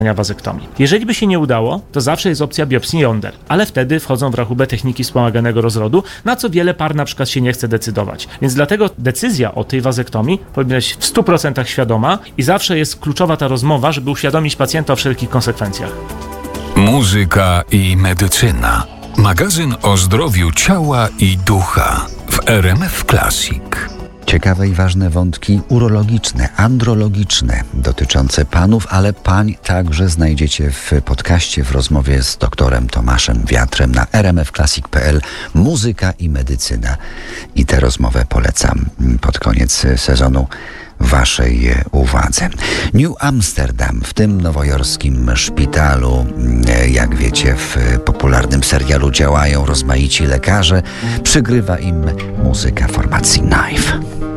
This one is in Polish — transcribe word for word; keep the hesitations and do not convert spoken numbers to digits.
wazektomii. Jeżeli by się nie udało, to zawsze jest opcja biopsji jąder, ale wtedy wchodzą w rachubę techniki wspomaganego rozrodu, na co wiele par na przykład się nie chce decydować. Więc dlatego decyzja o tej wazektomii powinna być w stu procentach świadoma i zawsze jest kluczowa ta rozmowa, żeby uświadomić pacjenta o wszelkich konsekwencjach. Muzyka i medycyna. Magazyn o zdrowiu ciała i ducha w R M F Classic. Ciekawe i ważne wątki urologiczne, andrologiczne dotyczące panów, ale pań także znajdziecie w podcaście w rozmowie z doktorem Tomaszem Wiatrem na r m f classic kropka p l. Muzyka i medycyna. I tę rozmowę polecam pod koniec sezonu waszej uwadze. New Amsterdam, w tym nowojorskim szpitalu, jak wiecie, w popularnym serialu działają rozmaici lekarze. Przygrywa im muzyka formacji Knife.